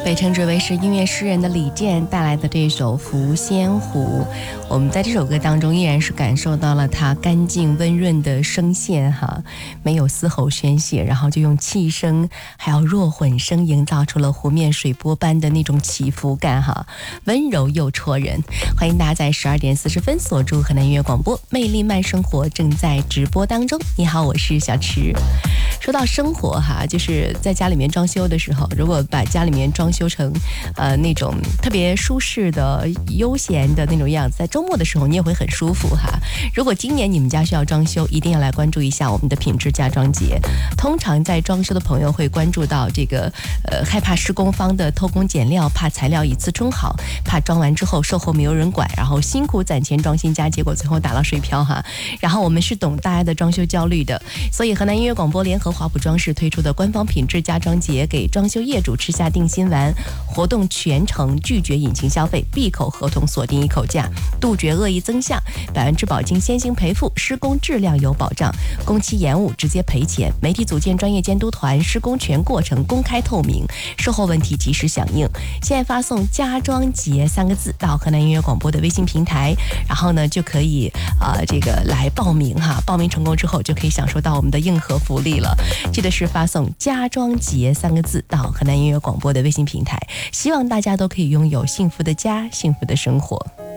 被称之为是音乐诗人的李健带来的这首《抚仙湖》，我们在这首歌当中依然是感受到了他干净温润的声线哈，没有丝毫宣泄，然后就用气声还有弱混声营造出了湖面水波般的那种起伏感哈，温柔又戳人。欢迎大家在12:40锁住河南音乐广播，魅力慢生活正在直播当中。你好，我是小池。说到生活哈，就是在家里面装修的时候，如果把家里面装修成那种特别舒适的悠闲的那种样子，在周末的时候你也会很舒服哈。如果今年你们家需要装修，一定要来关注一下我们的品质家装节。通常在装修的朋友会关注到这个害怕施工方的偷工减料，怕材料以次充好，怕装完之后售后没有人管，然后辛苦攒钱装新家，结果最后打了水漂哈。然后我们是懂大家的装修焦虑的，所以河南音乐广播联合华普装饰推出的官方品质家装节，给装修业主吃下定心丸，活动全程拒绝隐形消费，闭口合同锁定一口价，杜绝恶意增项，100%保金先行赔付，施工质量有保障，工期延误直接赔钱，媒体组建专业监督团，施工全过程公开透明，售后问题及时响应。现在发送家装节3个字到河南音乐广播的微信平台，然后呢就可以这个来报名哈，报名成功之后就可以享受到我们的硬核福利了。记得是发送家装节3个字到河南音乐广播的微信平台，希望大家都可以拥有幸福的家，幸福的生活。